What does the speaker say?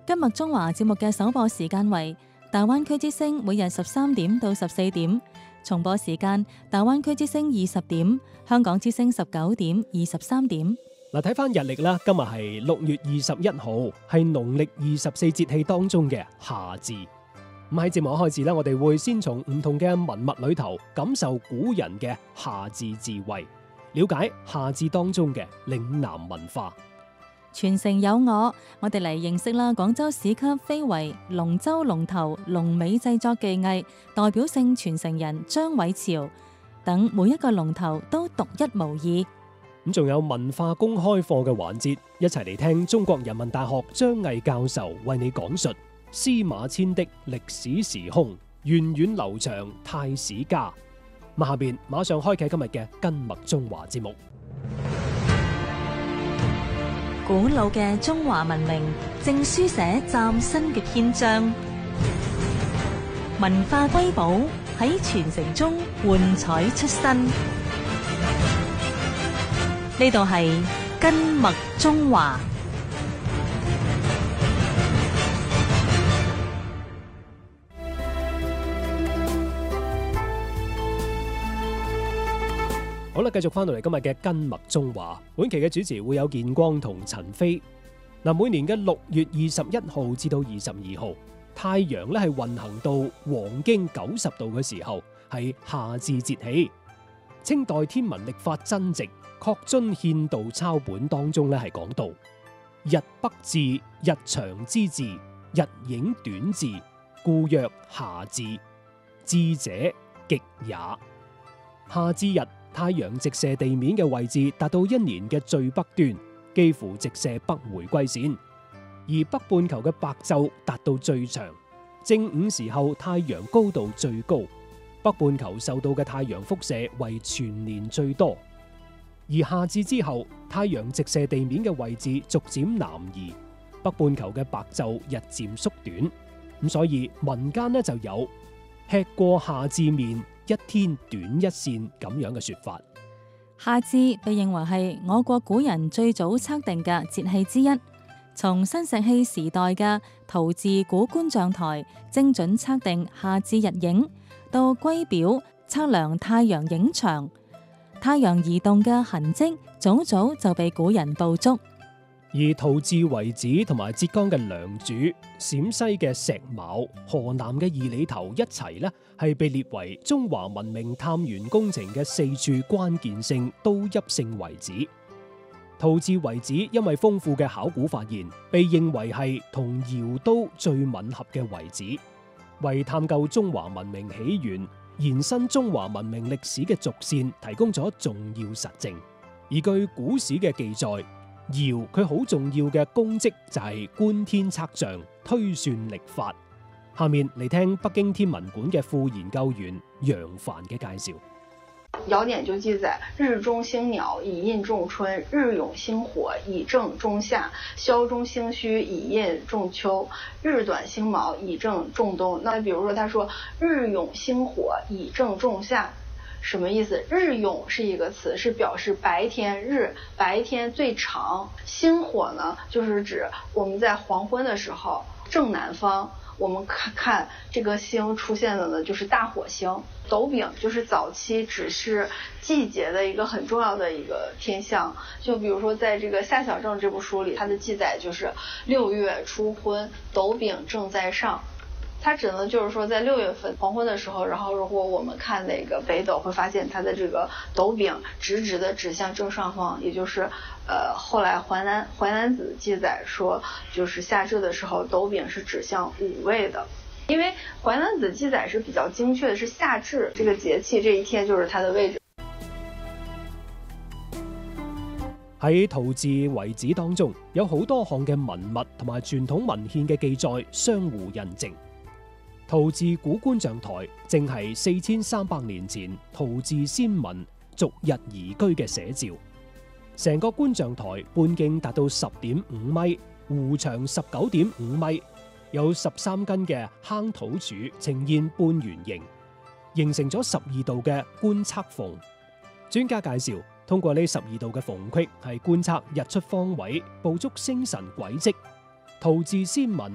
今日中華節目嘅首播時間為大灣區之聲每日13點到14點，重播時間大灣區之聲20點，香港之聲19點23點。 嗱，睇翻日曆啦，今日係6月21號，係農曆24節氣當中嘅夏至。咁喺節目開始啦，我哋會先從唔同嘅文物裏頭感受古人嘅夏至智慧，了解夏至當中嘅嶺南文化。 傳承有我哋嚟認識啦廣州市級非遺龍舟龍頭龍尾製作技藝代表性傳承人張偉潮等，每一個龍頭都獨一無二。 咁仲有文化公開課嘅環節，一齊嚟聽中國人民大學張毅教授為你講述司馬遷的歷史時空，源遠流長太史家。下邊馬上開啟今日嘅根脈中華節目。 古老嘅中華文明正書寫嶄新嘅篇章，文化瑰寶喺傳承中喚彩出新。呢度係根脈中華。 好啦，繼續翻到嚟今日嘅根脈中華，本期嘅主持會有建光同陳飛。每年嘅6月21號至到22號，太陽咧係運行到黃經90度嘅時候，係夏至節氣。清代天文曆法真值確遵獻道抄本當中咧係講到：日北至，日長之至，日影短至，故曰夏至。至者極也。夏至日，太陽直射地面嘅位置達到一年嘅最北端，幾乎直射北回歸線，而北半球嘅白晝達到最長。正午時候太陽高度最高，北半球受到嘅太陽輻射為全年最多。而夏至之後，太陽直射地面嘅位置逐漸南移，北半球嘅白晝日漸縮短。咁所以民間呢就有吃過夏至麵，一天短一線咁樣嘅說法。 夏至被認為係我國古人最早測定嘅節氣之一，從新石器時代嘅陶寺古觀象台精準測定夏至日影，到圭表測量太陽影長，太陽移動嘅痕跡早早就被古人捕捉。 而陶寺遺址同埋浙江嘅良渚、陝西嘅石卯、河南嘅二里頭一齊呢，係被列為中華文明探源工程嘅4處關鍵性都邑性遺址。陶寺遺址因為豐富嘅考古發現，被認為係同窯都最吻合嘅遺址，為探究中華文明起源、延伸中華文明歷史嘅軸線提供咗重要實證。而據古史嘅記載，窯佢好重要嘅功績就係觀天測象、推算曆法。下面嚟聽北京天文館嘅副研究員楊凡嘅介紹。 謠典就記載：日中星鳥，以印仲春；日永星火，以正仲夏；宵中星虛，以印仲秋；日短星卯，以正仲冬。那比如說，他說日永星火，以正仲夏。什麼意思？日永是一個詞，是表示白天白天最長。星火呢，就是指我們在黃昏的時候，正南方我們看這個星出現的呢，就是大火星。斗柄就是早期指示季節的一個很重要的一個天象。就比如說在這個夏小正這部書裏，它的記載就是6月初昏，斗柄正在上。它指的就是說，在6月份黃昏的時候，然後如果我們看那個北斗，會發現它的這個斗柄直直的指向正上方，也就是後來淮南子記載說，就是夏至的時候，斗柄是指向午位的。因為淮南子記載是比較精確的，是夏至這個節氣這一天就是它的位置。 喺陶寺遺址當中，有好多項嘅文物同埋傳統文獻嘅記載相互印證。陶寺古觀象台正係4300年前陶寺先民逐日移居嘅寫照。成個觀象台半徑達到10.5米，弧長19.5米，有13根嘅坑土柱呈現半圓形，形成咗12道嘅觀測縫。專家介紹，通過呢12道嘅縫隙係觀測日出方位，捕捉星辰軌跡。陶寺先民